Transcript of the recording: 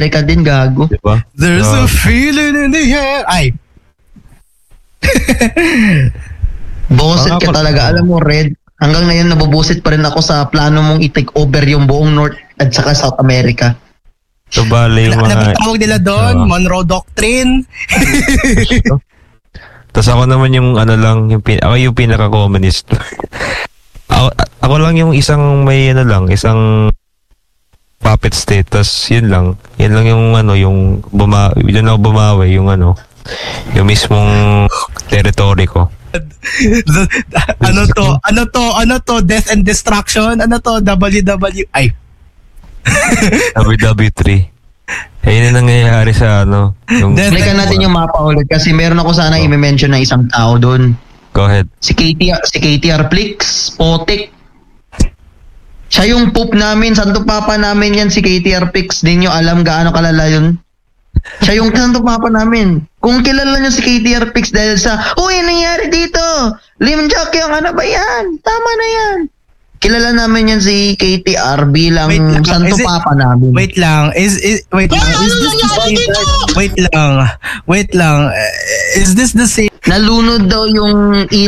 America din, gago. Diba? There's a feeling in the air. Ay. Buset ka talaga. Alam mo, Red, hanggang ngayon nabubusit pa rin ako sa plano mong i-take over yung buong North at saka South America. So, bale yung mga... Tawag nila doon, Monroe Doctrine. Tapos ako naman yung ako yung pinaka-communist. ako lang yung isang isang puppet state. Tapos yun lang yung yung yun ako bumawi, yung mismong territory ko. Ano to, death and destruction? Ano to, WW? WW3. Ayun na nangyayari sa yung... Balikan natin yung mapa ulit kasi meron ako sana i-mention na isang tao doon. Go ahead. Si KTR Plix, Potik. Siya yung poop namin, santo papa namin yan si KTR Plix. Di nyo alam gaano kalala yun. Siya yung santo papa namin. Kung kilala nyo si KTR Plix dahil sa, uy, nangyari dito? Limjak yung ano ba yan? Tama na yan. Kilala namin yan si KTR bilang santo papa namin. Wait lang. Wait lang. Is this the same? Nalunod daw yung